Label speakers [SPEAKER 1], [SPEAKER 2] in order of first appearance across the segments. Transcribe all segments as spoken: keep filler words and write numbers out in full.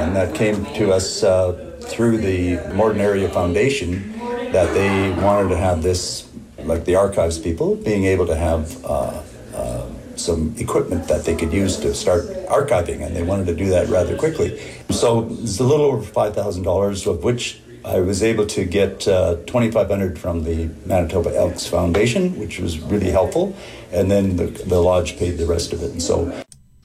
[SPEAKER 1] one that came to us uh, through the Morden Area Foundation, that they wanted to have this, like the archives people, being able to have uh, uh, some equipment that they could use to start archiving, and they wanted to do that rather quickly. So it's a little over five thousand dollars, of which I was able to get uh, twenty-five hundred dollars from the Manitoba Elks Foundation, which was really helpful, and then the, the lodge paid the rest of it. And so.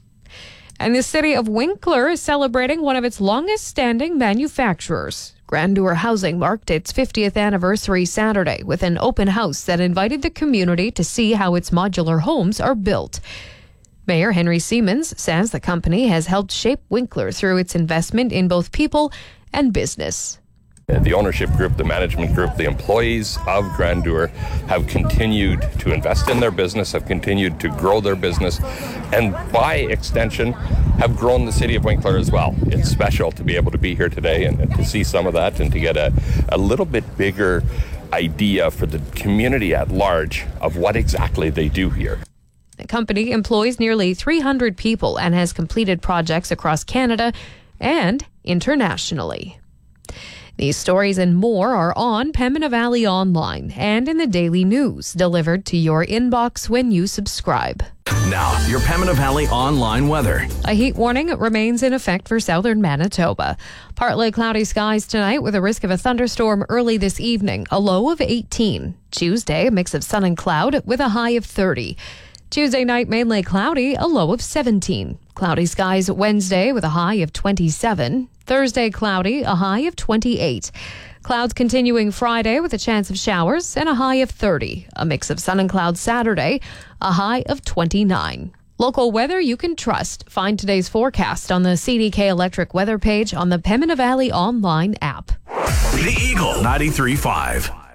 [SPEAKER 2] And the city of Winkler is celebrating one of its longest-standing manufacturers. Grandeur Housing marked its fiftieth anniversary Saturday with an open house that invited the community to see how its modular homes are built. Mayor Henry Siemens says the company has helped shape Winkler through its investment in both people and business.
[SPEAKER 3] The ownership group, the management group, the employees of Grandeur have continued to invest in their business, have continued to grow their business, and by extension, have grown the city of Winkler as well. It's special to be able to be here today and, and to see some of that and to get a, a little bit bigger idea for the community at large of what exactly they do here.
[SPEAKER 2] The company employs nearly three hundred people and has completed projects across Canada and internationally. These stories and more are on Pembina Valley Online and in the Daily News, delivered to your inbox when you subscribe.
[SPEAKER 4] Now, your Pembina Valley Online weather.
[SPEAKER 2] A heat warning remains in effect for southern Manitoba. Partly cloudy skies tonight with a risk of a thunderstorm early this evening, a low of eighteen. Tuesday, a mix of sun and cloud with a high of thirty. Tuesday night, mainly cloudy, a low of seventeen. Cloudy skies Wednesday with a high of twenty-seven. Thursday, cloudy, a high of twenty-eight. Clouds continuing Friday with a chance of showers and a high of thirty. A mix of sun and clouds Saturday, a high of twenty-nine. Local weather you can trust. Find today's forecast on the C D K Electric weather page on the Pembina Valley Online app.
[SPEAKER 4] The Eagle ninety-three point five.